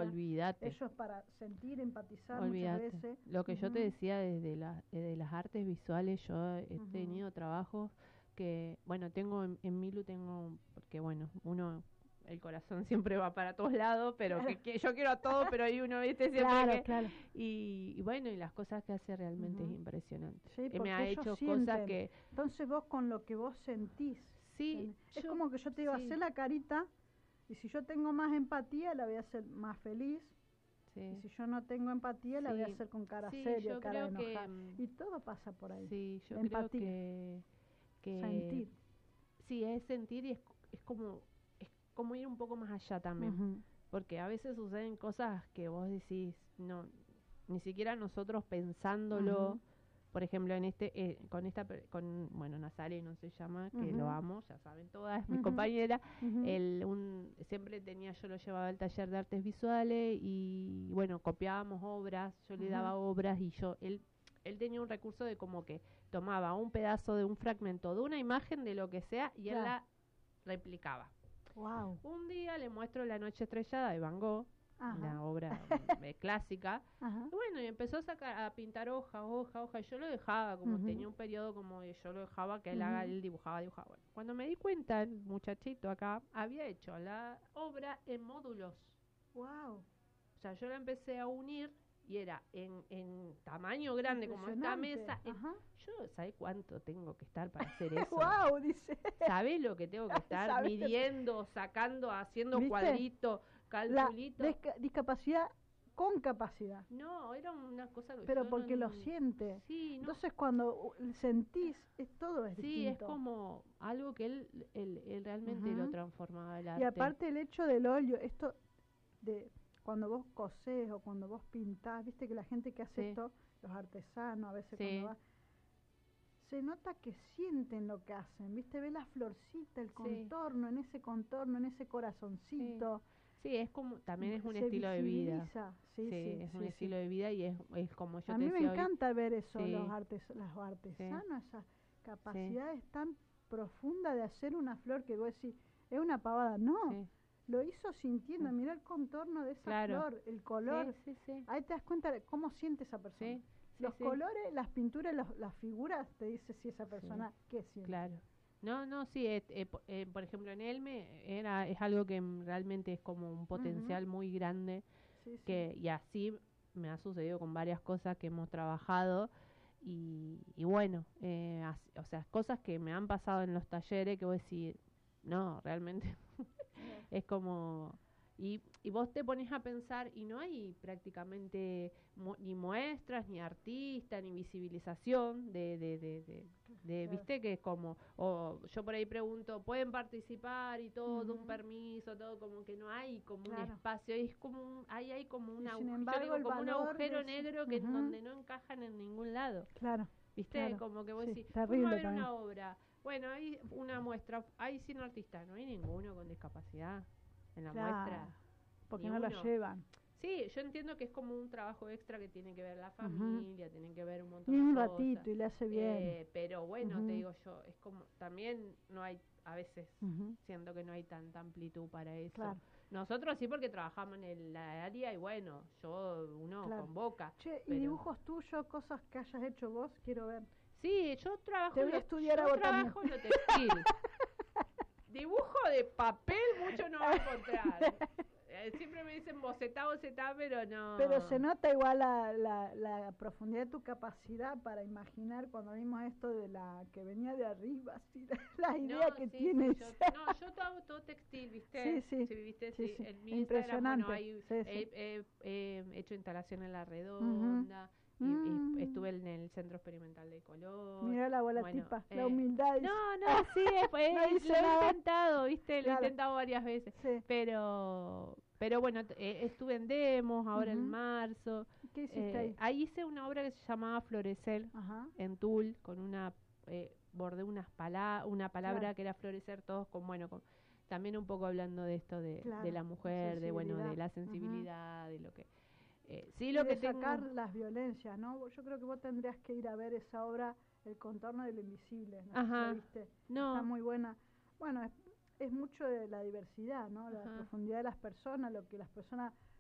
Olvídate. Eso es para sentir, empatizar Olvídate. muchas veces. Lo que yo te decía desde las artes visuales, yo he tenido trabajos que, bueno, tengo en Milu, porque bueno, uno, el corazón siempre va para todos lados, pero que yo quiero a todo, pero hay uno, viste, siempre claro. Y bueno, y las cosas que hace realmente es impresionante. Sí, Me ha hecho sienten. cosas que... Entonces vos con lo que vos sentís. Sí. Es como que yo te digo, hacer la carita, y si yo tengo más empatía, la voy a hacer más feliz. Sí. Y si yo no tengo empatía, la voy a hacer con cara seria, cara enojada. Y todo pasa por ahí. Sí, yo empatía. Creo que sentir. Sí, es sentir, y es como ir un poco más allá también. Porque a veces suceden cosas que vos decís, no, ni siquiera nosotros pensándolo. Por ejemplo, en bueno, Nazareno se llama, que lo amo, ya saben todas, mi compañera. Siempre yo lo llevaba al taller de artes visuales y bueno, copiábamos obras, yo le daba obras y él tenía un recurso de como que tomaba un pedazo de un fragmento de una imagen de lo que sea y él la replicaba. Wow. Un día le muestro La noche estrellada de Van Gogh, una obra clásica. Y bueno, y empezó a pintar hoja. Yo lo dejaba, como tenía un periodo como de yo lo dejaba que él dibujaba. Bueno, cuando me di cuenta, el muchachito acá había hecho la obra en módulos. Wow. O sea, yo la empecé a unir y era en tamaño grande como esta mesa. Yo, ¿sabés cuánto tengo que estar para hacer eso? ¡Wow! Dice. ¿Sabés lo que tengo que estar midiendo, sacando, haciendo cuadritos, calculitos? Discapacidad con capacidad. No, era una cosa que pero porque lo siente. Sí, entonces cuando sentís, todo es distinto. Sí, es como algo que él realmente lo transformaba el arte. Y aparte el hecho del óleo, esto de... Cuando vos cosés o cuando vos pintás, viste que la gente que hace esto, los artesanos, a veces cuando va, se nota que sienten lo que hacen, viste, ve la florcita, el contorno, en ese corazoncito. Sí, es como, también es un estilo de vida. Es un estilo de vida y es como yo te decía. A mí me encanta ver eso, los artesanos, esa capacidad tan profunda de hacer una flor que vos decís, es una pavada, no. Lo hizo sintiendo, mirá el contorno de esa flor, el color. Ahí te das cuenta de cómo siente esa persona. Los colores, las pinturas, las figuras, te dice si esa persona, ¿qué siente? Claro. No, sí, por ejemplo, en él es algo que realmente es como un potencial muy grande. Y así me ha sucedido con varias cosas que hemos trabajado. Y bueno, o sea, cosas que me han pasado en los talleres que vos decís, no, realmente... Es como... Y vos te pones a pensar y no hay prácticamente ni muestras, ni artistas, ni visibilización viste, que es como... O yo por ahí pregunto, ¿pueden participar? Y todo, un permiso, todo, como que no hay como un espacio. Es como hay como un agujero negro que donde no encajan en ningún lado. ¿Viste? Como que vos decís, vamos a ver una obra. Bueno, hay una muestra, hay 100 artistas, no hay ninguno con discapacidad en la muestra. Porque no la llevan. Sí, yo entiendo que es como un trabajo extra que tiene que ver la familia, tiene que ver un montón de cosas. Y un ratito y le hace bien. Pero bueno, te digo yo, es como, también no hay, a veces, siento que no hay tanta amplitud para eso. Claro. Nosotros sí porque trabajamos en la área y bueno, uno convoca. Che, ¿y dibujos tuyos, cosas que hayas hecho vos? Quiero ver. Sí, yo trabajo en lo textil. Dibujo de papel mucho no va a encontrar. Siempre me dicen bocetá, pero no. Pero se nota igual la profundidad de tu capacidad para imaginar cuando vimos esto de la que venía de arriba, así, la idea que tienes. Yo todo textil, ¿viste? Sí. En mi impresionante. Instagram, he hecho instalación en La Redonda. Y estuve en el Centro Experimental de Color. Mira la bola tipa, la humildad. No, sí, lo he intentado, ¿viste? Lo he intentado varias veces. Pero bueno, estuve en demos ahora en marzo. ¿Qué hiciste ahí? Ahí hice una obra que se llamaba Florecer, en tul, con bordé una palabra que era florecer, todos con también un poco hablando de esto de la mujer, de la sensibilidad, de lo que... lo que sacar las violencias, ¿no? Yo creo que vos tendrías que ir a ver esa obra, El contorno del invisible, ¿no? ¿La viste? No. Está muy buena. Bueno, es mucho de la diversidad, ¿no? La profundidad de las personas, lo que las personas